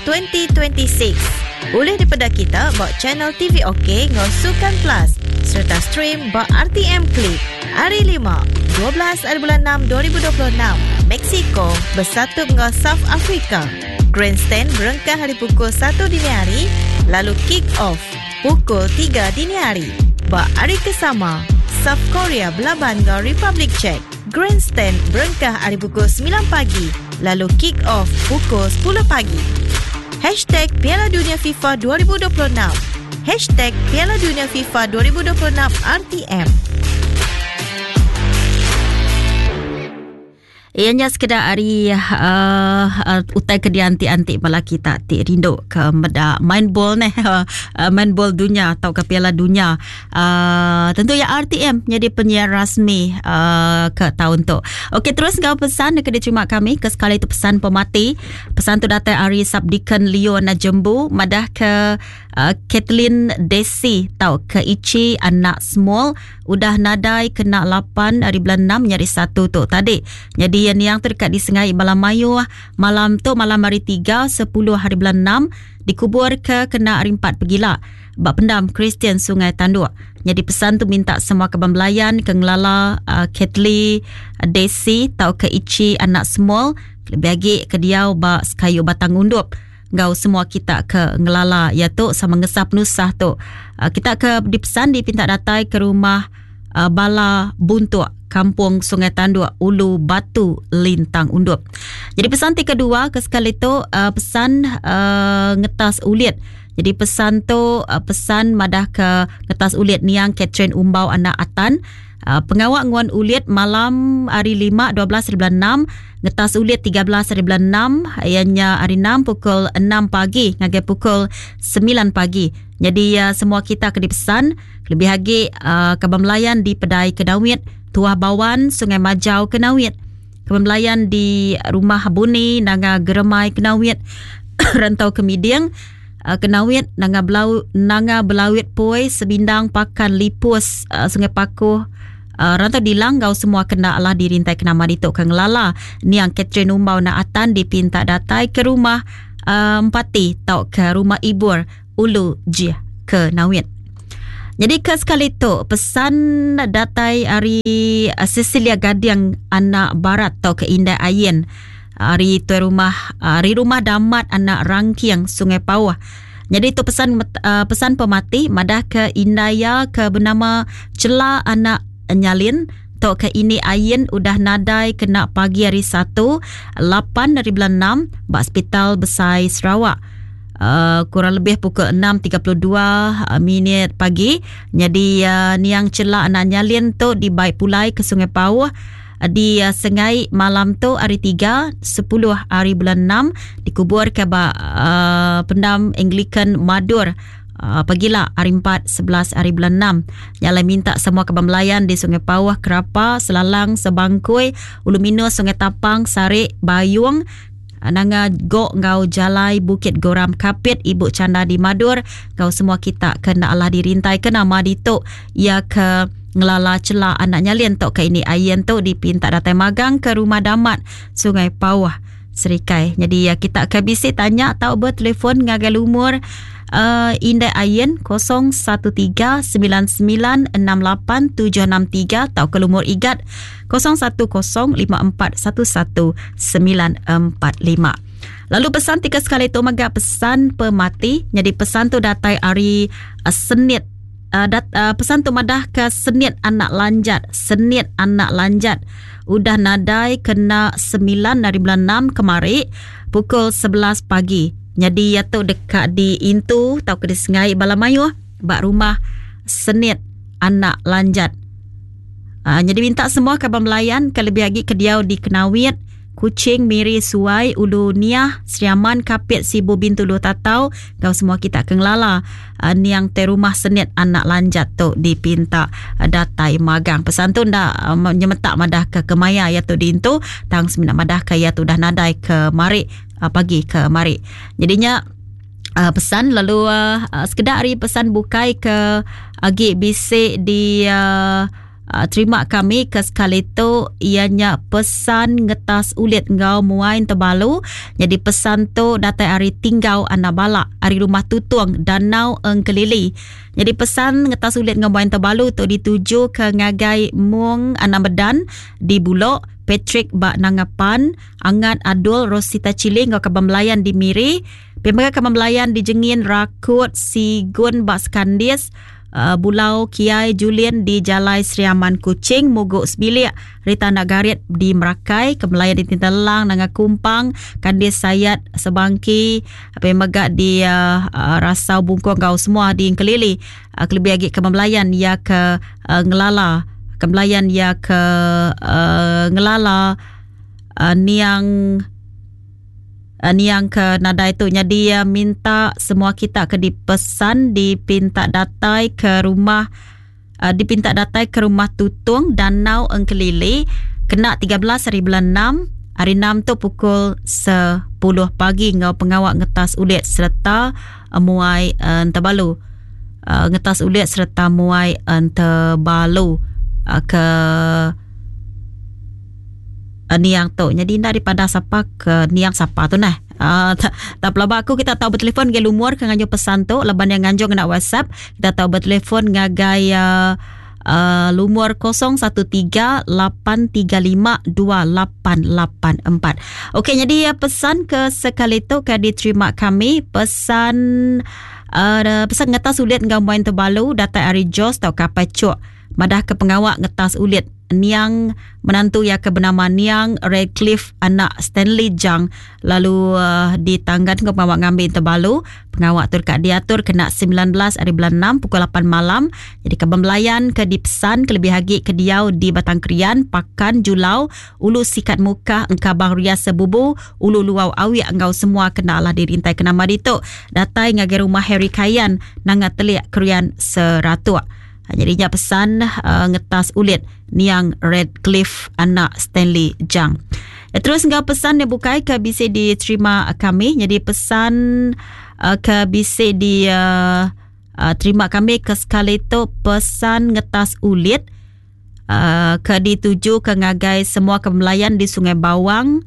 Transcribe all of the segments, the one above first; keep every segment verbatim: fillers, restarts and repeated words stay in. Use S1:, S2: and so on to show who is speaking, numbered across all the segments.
S1: dua ribu dua puluh enam. Boleh daripada kita buat channel T V OK ngau Sukan Plus serta stream buat R T M Click. Hari lima, dua belas hari bulan enam dua ribu dua puluh enam, Mexico bersatu dengan South Africa. Grandstand berengkah hari pukul satu dini hari, lalu kick off pukul tiga dini hari. Buat hari kesama, South Korea berlaban dengan Republic Czech. Grandstand berengkah hari pukul sembilan pagi, lalu kick off pukul sepuluh pagi. Hashtag Piala Dunia FIFA dua ribu dua puluh enam. Hashtag Piala Dunia FIFA dua ribu dua puluh enam R T M.
S2: Ianya sekedar hari uh, uh, utai ke dianti-anti malah kita ti rindu ke meda main bol ni uh, main bol dunia atau ke Piala Dunia. Uh, tentu ya R T M jadi penyiar rasmi uh, ke tahun tu. Okey, terus kau pesan dekat terima kami ke sekali tu pesan pemati. Pesan tu datang Ari Sabdikan Leo Najembu madah ke uh, Kathleen Desi tau ke Ichi anak small udah nadai kena lapan hari bulan enam nyari satu tu tadi. Jadi yang yang terdekat di Sengai Malam Mayu malam tu malam hari tiga sepuluh hari bulan enam dikubur ke kena hari empat pergilah bak pendam Kristian Sungai Tanduk. Jadi pesan tu minta semua kebambelayan ke ngelala uh, Kathleen Desi tau ke Ichi anak small lebih lagi ke dia bak sekayu batang undup. Ngau semua kita ke ngelala ya tu sama ngesap nusah tu. Uh, kita ke dipesan dipinta datai ke rumah uh, Bala Buntuk Kampung Sungai Tanduk Ulu Batu Lintang Undup. Jadi pesan ti kedua ke sekali tu uh, pesan uh, ngetas ulit. Jadi pesan tu uh, pesan madah ke ngetas ulit niang Catherine Umbau anak Atan. Uh, pengawak nguan ulit malam hari lima dua belas hari bulan enam, ngetas ulit tiga belas hari bulan enam, ianya hari enam pukul enam pagi ngagai pukul sembilan pagi. Jadi uh, semua kita ke dipesan lebih lagi uh, kebambelayan di Pedai Kedawit Tuah Bawan Sungai Majau Kenawit, kebambelayan di Rumah Buni Nanga Geremai Kenawit, Rantau Kemidiang uh, Kenawit Nanga Belau Nanga Belawit Poi Sebindang Pakan Lipus uh, Sungai Pakuh Uh, rantau dilang kau semua kena lah dirintai kena maritok kang lala niang Catherine Umbau na Atan dipinta datai ke rumah uh, Empati tau ke rumah Ibur Ulu Jih ke Nawit. Jadi ke sekali tu pesan datai hari uh, Cecilia Gadiang anak Barat tau ke Indah Ayen hari tu rumah uh, hari rumah Damat anak Rangkiang Sungai Pawah. Jadi itu pesan uh, pesan pemati madah ke Indaya ke bernama Cela anak Nyalin tok ke ini Ayen udah nadai kena pagi hari satu lapan dari bulan enam bak Hospital Besai Sarawak uh, kurang lebih pukul enam tiga puluh dua uh, minit pagi. Jadi uh, niang Cela anak Nyalin tu di Baik Pulai ke Sungai Pawah uh, di uh, Sengai malam tu hari tiga sepuluh hari bulan enam dikubur ke bak uh, pendam Anglican Madur. Uh, pagilah hari empat sebelas hari bulan enam. Nyala minta semua kebambelayan di Sungai Pawah, Kerapa, Selalang, Sebangkui, Ulu Minus, Sungai Tapang, Sarik, Bayung, Nanga Gok, Ngau Jalai, Bukit Goram Kapit, Ibu Canda di Madur. Ngau semua kita kena Allah dirintai ke nama dituk ia ke ngelala Cela anak Nyalin tok ke ini Ayen tu dipinta datai magang ke rumah Damat Sungai Pawah Serikai. Jadi ya kita ke bisi tanya tahu bertelefon ngagal umur Uh, Indah Ayen kosong satu tiga sembilan sembilan enam lapan tujuh enam tiga atau ke lumur igat kosong satu kosong lima empat satu satu sembilan empat lima. Lalu pesan tiga sekali tu maga pesan pemati. Jadi pesan tu datai hari uh, Senit uh, dat, uh, pesan tu madah ke Senit anak lanjat Senit anak lanjat udah nadai kena sembilan dari bulan enam kemari pukul sebelas pagi. Jadi ya tu dekat di Intu tau ke di Sengai Balamayu bak rumah Senit anak lanjat. Uh, jadi minta semua kabar melayan ke lebih lagi ke dia di Kenawit, Kuching, Miri, Suai, Ulu Niah, Seriaman, Kapit, Sibu, Bintu, Lu Tatau. Kau semua kita kenglala uh, niang te rumah Senit anak lanjat tu dipinta uh, datai magang. Pesan tu ndak uh, nyemetak madah ke Kemaya ya tu di Intu, tang semina madah ke ya tu dah nadai ke Mari. Uh, pagi ke mari. Jadinya uh, pesan lalu uh, uh, sekedar hari pesan bukai ke agi bisik di uh, Uh, terima kami ke sekali tu ianya pesan ngetas ulit ngau muain terbalu. Jadi pesan tu datai hari tinggal anak balak hari rumah tutung danau engkelili. Jadi pesan ngetas ulit ngau muain terbalu tu dituju ke ngagai mung anak medan di Bulok, Patrick Bak Nangapan, Angat Adul Rosita Ciling ngau Kabang Melayan di Miri, Pembaga Kabang Melayan di Jengin Rakut Sigun Bak Skandis, Uh, Bulau Kiai Julian di Jalai Seriaman Kuching, Mogok Sebilik, Rita Nagarit di Merakai, Kemelayan di Tintalang, Nanga Kumpang, Kandis Sayat Sebangki, apa yang megak di uh, uh, Rasau Bungkong kau semua di Kelili, uh, kelebih lagi Kemelayan ya ke uh, Ngelala, Kemelayan ya ke uh, Ngelala, uh, Niang Uh, ni yang ke nada itu. Jadi dia minta semua kita ke dipesan dipinta datai ke rumah uh, dipinta datai ke rumah tutung Danau Engkelili kena tiga belas hari bulan enam. Hari enam tu pukul sepuluh pagi ngau pengawak ngetas ulit serta uh, muai uh, terbalu uh, ngetas ulit serta muai uh, terbalu uh, ke Uh, niang tu. Jadi daripada siapa ke niang siapa tu nah. Uh, tak, tak pelabak aku kita tahu bertelefon ke lumur ke nganjo pesan tu leban yang nganjo kena WhatsApp kita tahu bertelefon ngagai uh, uh, lumur kosong satu tiga lapan tiga lima dua lapan lapan empat. Okey, jadi uh, pesan ke sekali tu ke diterima kami pesan uh, pesan ngetas ulit ngau main terbalu datai ari Jos tau kapacuk madah ke pengawak ngetas ulit Niang menantu ya ke bernama Niang Redcliffe anak Stanley Jang lalu uh, ditanggan ke pengawak ngambil terbalu pengawak tu dekat diatur kena sembilan belas hari bulan enam pukul lapan malam. Jadi ke Bembelayan ke dipesan kelebih lagi ke Diau di Batang Krian Pakan Julau Ulu Sikat Muka Engkabang Rias Sebubu Ulu Luau Awi engkau semua kena lah dirintai kena madituk datai ngagai rumah Harry Kayan nangat telik Krian Seratua. Jadinya pesan uh, ngetas ulit Niang Redcliffe anak Stanley Jang. Ya, terus engkau pesan dia bukai ke bisa diterima kami. Jadi pesan uh, ke bisa di uh, uh, terima kami ke sekali tu pesan ngetas ulit uh, ke dituju ke ngagai semua kemelayan di Sungai Bawang,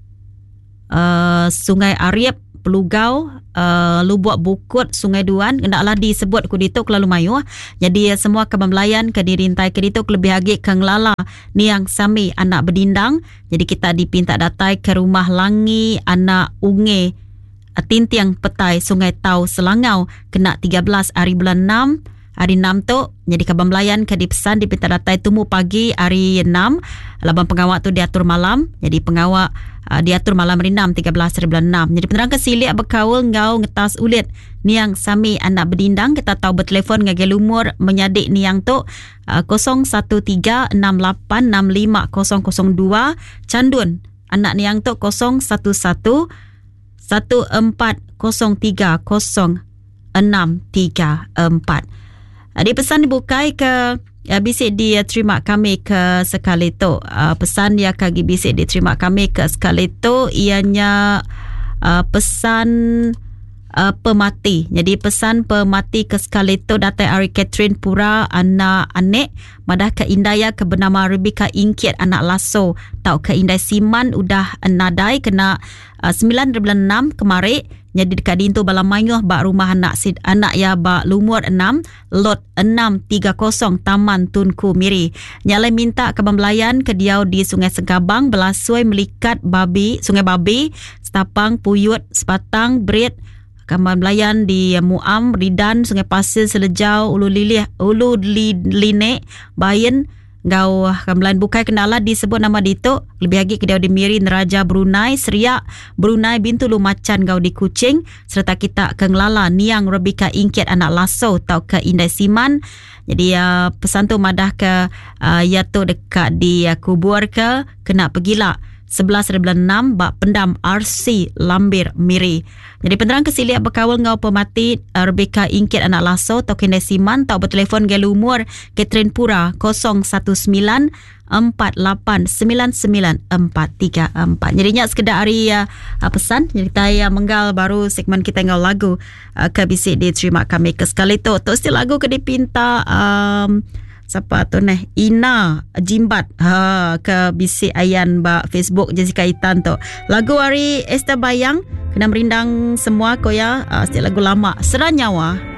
S2: uh, Sungai Ariep, Pelugau, uh, Lubuk Bukut, Sungai Duan, hendaklah disebut ku dituk lalu mayu. Jadi semua kemelayan ke dirintai ke dituk lebih lagi ke Ngelala Niang Sami anak Bedindang. Jadi kita dipinta datai ke rumah Langi anak Unge Tintiang Petai Sungai Tau Selangau kena tiga belas hari bulan enam. Hari enam tu jadi ke Bembelayan ke dipesan dipinta datai tumu pagi hari enam. Laban pengawak tu diatur malam. Jadi pengawak uh, diatur malam hari enam tiga belas hari bulan enam. Jadi penerang kesilik berkawal ngau ngetas ulit Niang Sami anak Bedindang. Kita tahu bertelefon ngagai lumur menyadik Niang tu uh, kosong satu tiga enam lapan enam lima kosong kosong dua. Candun anak Niang tu kosong satu satu satu empat kosong tiga kosong enam tiga empat. Di pesan dibukai ke ya, bisik diterima kami ke sekali tu. Uh, pesan ya kagi bisik diterima kami ke sekali tu ianya uh, pesan uh, pemati. Jadi pesan pemati ke sekali tu datai Ari Catherine Pura anak anek madah ke Indaya ke bernama Rebecca Ingkiat anak Lasso tau ke Indai Siman udah nadai kena uh, sembilan bulan enam kemarin. Jadi dekat dintu bala mayuh bak rumah anak sid anak ya bak lumur enam lot enam tiga kosong Taman Tunku Miri. Nyalai minta ke Bembelayan ke Diau di Sungai Sengkabang Belasui Melikat Babi Sungai Babi Setapang Puyut Sepatang Brit ke Bembelayan di Muam Ridan Sungai Pasir Selejau Ulu Lilih Ulu Linek Bayan Gau Kemelayan bukai kendala disebut nama dito lebih lagi ke Diau di Miri Neraja Brunei Seriak Brunei Bintu Lumacan Gau di Kuching serta kita ke Ngelala Niang Rebecca Ingkiat anak Lasso tau ke Indai Siman. Jadi uh, pesan tu madah ke uh, yaitu dekat di uh, kubur ke kena pergilah sebelas bulan enam bak pendam R C Lambir Miri. Jadi penerang kesilik berkawal ngau pemati uh, Rebecca Ingkiat anak Lasso tau Kendai Siman tau bertelefon gel umur Catherine Pura kosong satu sembilan empat lapan sembilan sembilan empat tiga empat. Jadinya sekedar hari uh, pesan. Jadi kita uh, menggal baru segmen kita ngau lagu uh, ke bisik diterima kami ke sekali tu. Tu still lagu ke dipinta um, siapa tu neh Ina Jimbat ha ke bisik ayan ba Facebook Jessica Itan tu. Lagu hari Esther Bayang kena merindang semua ko ya, uh, setiap lagu lama Seranyawa.